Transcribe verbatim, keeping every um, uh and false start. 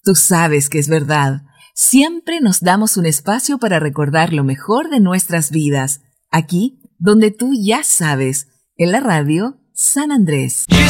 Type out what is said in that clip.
Tú sabes que es verdad. Siempre nos damos un espacio para recordar lo mejor de nuestras vidas. Aquí, donde tú ya sabes, en la radio San Andrés.